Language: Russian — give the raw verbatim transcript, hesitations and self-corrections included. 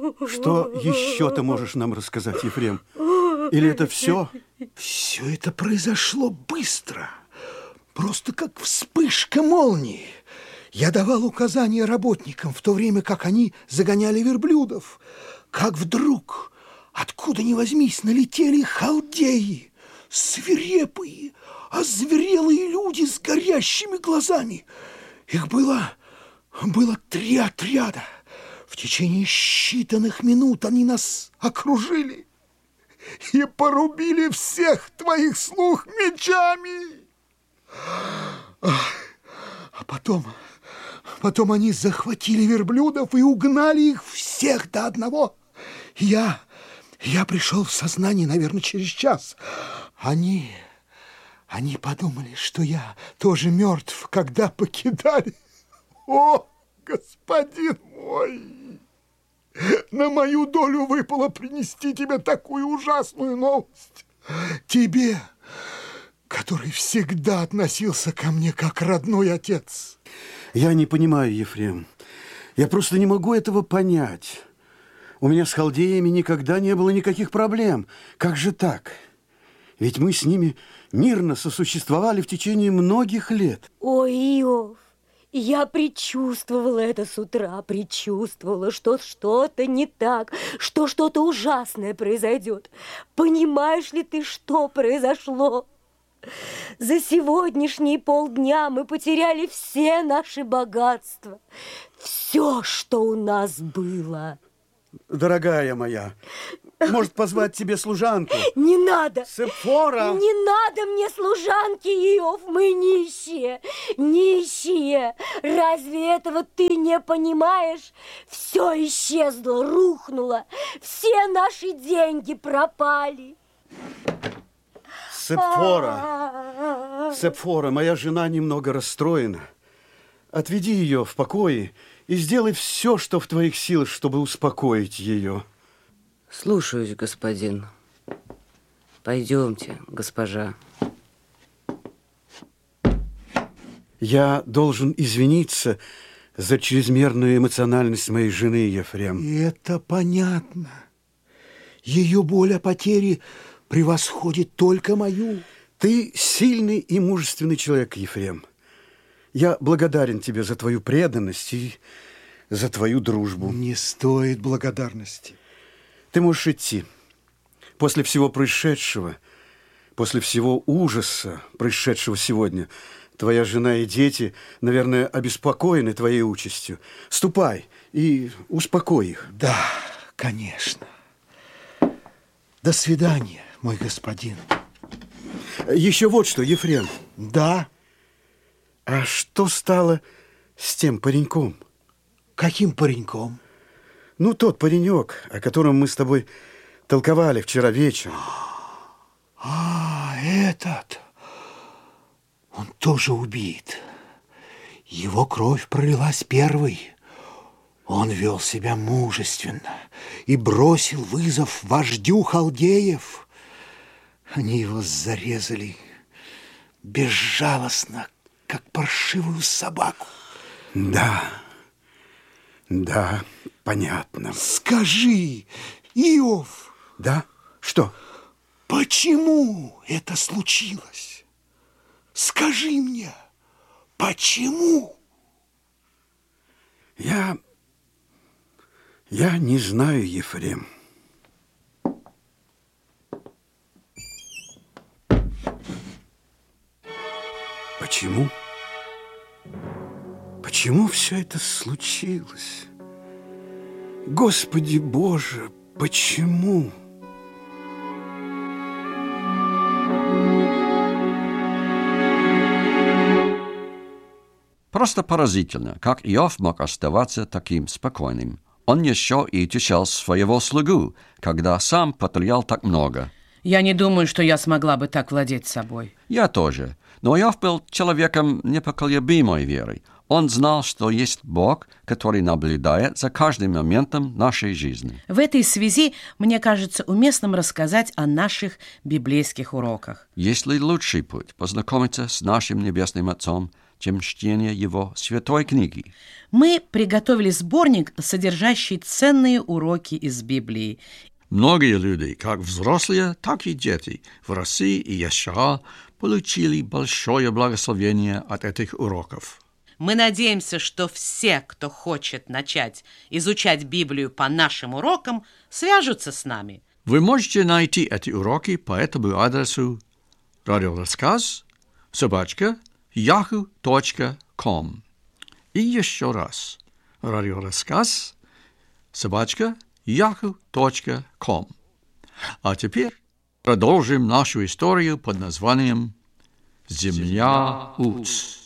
Что еще ты можешь нам рассказать, Ефрем? Или это все? Все это произошло быстро, просто как вспышка молнии. Я давал указания работникам, в то время как они загоняли верблюдов. Как вдруг, откуда ни возьмись, налетели халдеи, свирепые, озверелые люди с горящими глазами. Их было, было три отряда. В течение считанных минут они нас окружили и порубили всех твоих слуг мечами. А потом... Потом они захватили верблюдов и угнали их всех до одного. Я, я пришел в сознание, наверное, через час. Они, они подумали, что я тоже мертв, когда покидали. О, господин мой, на мою долю выпало принести тебе такую ужасную новость. Тебе, который всегда относился ко мне как родной отец. Я не понимаю, Ефрем. Я просто не могу этого понять. У меня с халдеями никогда не было никаких проблем. Как же так? Ведь мы с ними мирно сосуществовали в течение многих лет. Ой, Иов, я предчувствовала это с утра, предчувствовала, что что-то не так, что что-то ужасное произойдет. Понимаешь ли ты, что произошло? За сегодняшние полдня мы потеряли все наши богатства, все, что у нас было. Дорогая моя, может позвать тебе служанку? Не надо! Сепфора! Не надо мне служанки, Иов, мы нищие, нищие. Разве этого ты не понимаешь? Все исчезло, рухнуло, все наши деньги пропали. Сепфора, Сепфора, моя жена немного расстроена. Отведи ее в покое и сделай все, что в твоих силах, чтобы успокоить ее. Слушаюсь, господин. Пойдемте, госпожа. Я должен извиниться за чрезмерную эмоциональность моей жены, Ефрем. Это понятно. Ее боль о потере превосходит только мою. Ты сильный и мужественный человек, Ефрем. Я благодарен тебе за твою преданность и за твою дружбу. Не стоит благодарности. Ты можешь идти. После всего происшедшего, после всего ужаса, происшедшего сегодня, твоя жена и дети, наверное, обеспокоены твоей участью. Ступай и успокой их. Да, конечно. До свидания, мой господин. Еще вот что, Ефрем. Да? А что стало с тем пареньком? Каким пареньком? Ну, тот паренек, о котором мы с тобой толковали вчера вечером. А, этот. Он тоже убит. Его кровь пролилась первой. Он вел себя мужественно и бросил вызов вождю халдеев. Они его зарезали безжалостно, как паршивую собаку. Да, да, понятно. Скажи, Иов. Да? Что? Почему это случилось? Скажи мне, почему? Я... Я не знаю, Ефрем. Почему? Почему все это случилось? Господи Боже, почему? Просто поразительно, как Иов мог оставаться таким спокойным. Он еще и утешал своего слугу, когда сам потерял так много. Я не думаю, что я смогла бы так владеть собой. Я тоже. Но Иов был человеком непоколебимой веры. Он знал, что есть Бог, который наблюдает за каждым моментом нашей жизни. В этой связи, мне кажется, уместным рассказать о наших библейских уроках. Есть ли лучший путь познакомиться с нашим Небесным Отцом, чем чтение его святой книги. Мы приготовили сборник, содержащий ценные уроки из Библии. Многие люди, как взрослые, так и дети, в России и США получили большое благословение от этих уроков. Мы надеемся, что все, кто хочет начать изучать Библию по нашим урокам, свяжутся с нами. Вы можете найти эти уроки по этому адресу радиорассказ собака яху точка ком. И еще раз радиорассказ собака яху точка ком. А теперь продолжим нашу историю под названием «Земля Уц».